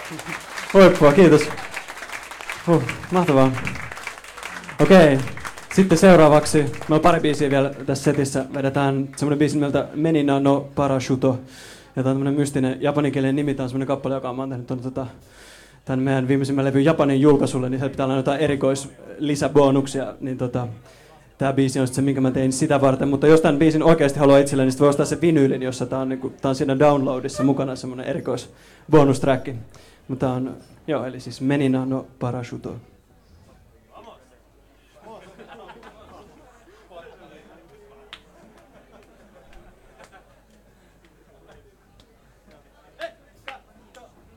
Huippua, kiitos. Mahtavaa. Okei, sitten seuraavaksi, meillä on pari biisiä vielä tässä setissä. Vedetään semmoinen biisi nimeltä Menina no Parashuto. Ja tämä on tämmöinen mystinen japaninkielinen nimi. Tämä on semmoinen kappale, joka mä oon tehnyt tämän meidän viimeisimmän levyn Japanin julkaisulle, niin se pitää olla jotain erikoislisäbonuksia. Niin tämä biisi on sitten se, minkä mä tein sitä varten. Mutta jos tämän biisin oikeasti haluaa itselleni, niin sitten voi ostaa se vinyylin, jossa tämä on siinä downloadissa mukana semmoinen erikoisbonustrack. Mutta tämä on, eli siis Menina no Parashuto.